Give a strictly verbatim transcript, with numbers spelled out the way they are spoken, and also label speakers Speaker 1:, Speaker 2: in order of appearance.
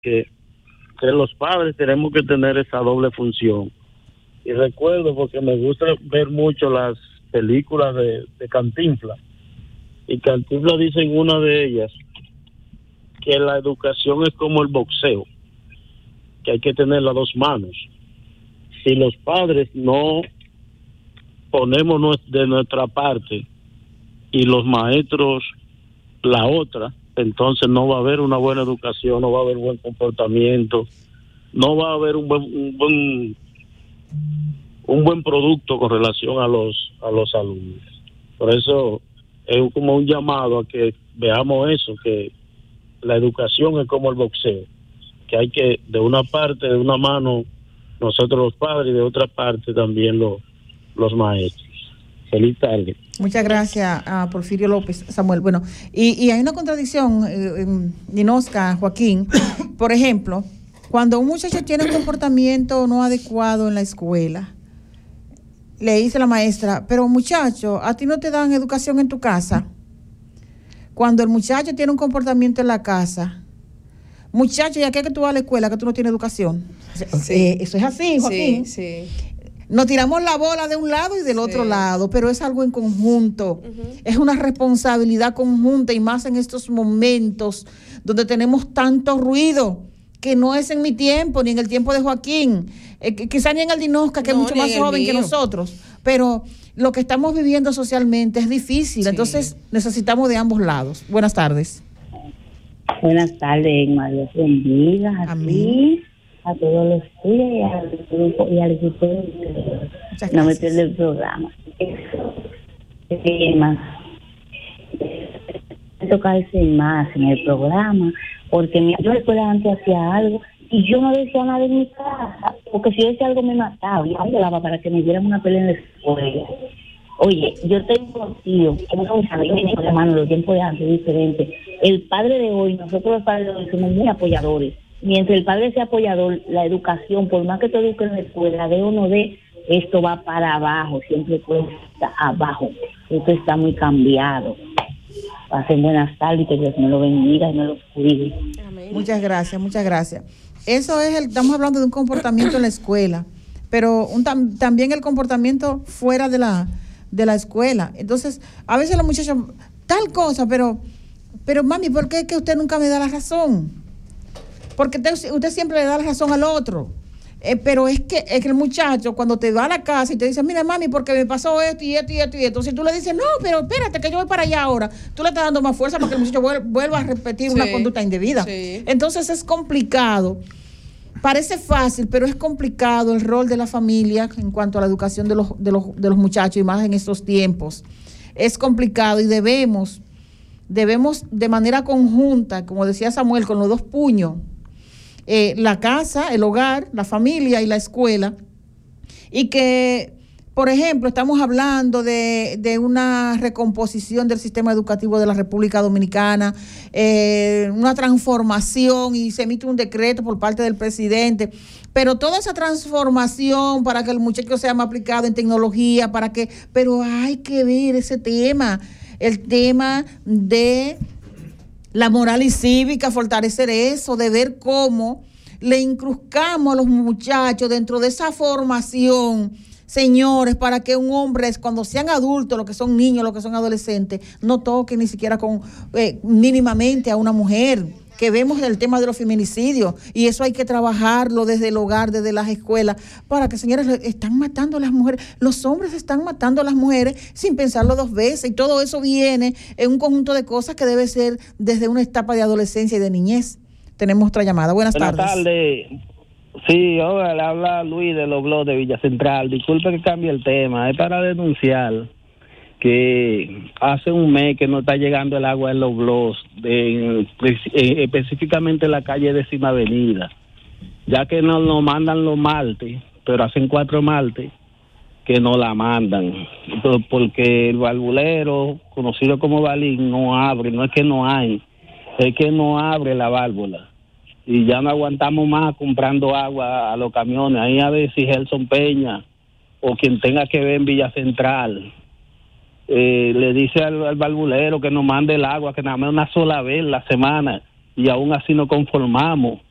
Speaker 1: que, que los padres tenemos que tener esa doble función. Y recuerdo, porque me gusta ver mucho las películas de, de Cantinflas, y Cantinflas dice en una de ellas que la educación es como el boxeo, que hay que tener las dos manos. Si los padres no ponemos de nuestra parte y los maestros la otra, entonces no va a haber una buena educación, no va a haber buen comportamiento, no va a haber un buen un buen, un buen producto con relación a los a los alumnos. Por eso es como un llamado a que veamos eso, que la educación es como el boxeo, que hay que, de una parte, de una mano, nosotros los padres, y de otra parte también los, los maestros. Feliz tarde.
Speaker 2: Muchas gracias a Porfirio López, Samuel. Bueno, y, y hay una contradicción, eh, Ninosca, Joaquín. Por ejemplo, cuando un muchacho tiene un comportamiento no adecuado en la escuela, le dice la maestra, pero muchacho, ¿a ti no te dan educación en tu casa? Cuando el muchacho tiene un comportamiento en la casa, muchacho, ¿y a qué que tú vas a la escuela que tú no tienes educación? Sí. Eh, eso es así, Joaquín. Sí, sí. Nos tiramos la bola de un lado y del sí. otro lado, pero es algo en conjunto. Uh-huh. Es una responsabilidad conjunta, y más en estos momentos donde tenemos tanto ruido, que no es en mi tiempo, ni en el tiempo de Joaquín, eh, quizá ni en el Dinosca, que no, es mucho más joven que nosotros, pero lo que estamos viviendo socialmente es difícil, sí. Entonces necesitamos de ambos lados. Buenas tardes.
Speaker 3: Buenas tardes, María. Bendiga a ti, a todos los tuyos y al grupo y al equipo. No me pierdo el programa. Más tocarse más en el programa, porque mi, yo recuerdo antes hacía algo y yo no decía nada en mi casa, porque si yo decía algo me mataba, yo hablaba para que me dieran una pelea en la escuela. Oye, yo tengo tíos, como son mis amigos, mis hermanos, los tiempos de antes diferentes. El padre de hoy, nosotros los padres de hoy somos muy apoyadores. Mientras el padre sea apoyador, la educación, por más que te eduques en la escuela, de o no de, esto va para abajo, siempre puede estar abajo. Esto está muy cambiado. Pasen buenas tardes, que Dios me lo bendiga y me lo cuide.
Speaker 2: Muchas gracias, muchas gracias. Eso es, el, estamos hablando de un comportamiento en la escuela, pero un, tam, también el comportamiento fuera de la, de la escuela. Entonces, a veces los muchachos, tal cosa, pero, pero mami, ¿por qué es que usted nunca me da la razón? Porque te, usted siempre le da la razón al otro. Eh, pero es que, es que el muchacho, cuando te va a la casa y te dice, mira, mami, porque me pasó esto y esto y esto y esto, si tú le dices, no, pero espérate, que yo voy para allá ahora, tú le estás dando más fuerza para que el muchacho vuelva, vuelva a repetir sí, una conducta indebida. Sí. Entonces es complicado. Parece fácil, pero es complicado el rol de la familia en cuanto a la educación de los, de los, de los muchachos, y más en estos tiempos. Es complicado y debemos, debemos de manera conjunta, como decía Samuel, con los dos puños, Eh, la casa, el hogar, la familia y la escuela, y que, por ejemplo, estamos hablando de, de una recomposición del sistema educativo de la República Dominicana, eh, una transformación, y se emite un decreto por parte del presidente, pero toda esa transformación para que el muchacho sea más aplicado en tecnología, para que, pero hay que ver ese tema, el tema de la moral y cívica, fortalecer eso, de ver cómo le incrustamos a los muchachos dentro de esa formación, señores, para que un hombre, cuando sean adultos, los que son niños, los que son adolescentes, no toquen ni siquiera con eh, mínimamente a una mujer. Que vemos el tema de los feminicidios, y eso hay que trabajarlo desde el hogar, desde las escuelas, para que, señores, están matando a las mujeres, los hombres están matando a las mujeres sin pensarlo dos veces, y todo eso viene en un conjunto de cosas que debe ser desde una etapa de adolescencia y de niñez. Tenemos otra llamada. Buenas, Buenas tardes.
Speaker 4: tardes. Sí, hola, le habla Luis de los blogs de Villa Central. Disculpe que cambie el tema, es para denunciar que hace un mes que no está llegando el agua en los blogs, de, de, específicamente en la calle Décima Avenida, ya que nos lo mandan los martes, pero hacen cuatro martes que no la mandan, porque el valvulero, conocido como Balín, no abre, no es que no hay, es que no abre la válvula, y ya no aguantamos más comprando agua a los camiones. Ahí a ver si Gelson Peña o quien tenga que ver en Villa Central Eh, le dice al, al valvulero que nos mande el agua, que nada más una sola vez la semana, y aún así no conformamos.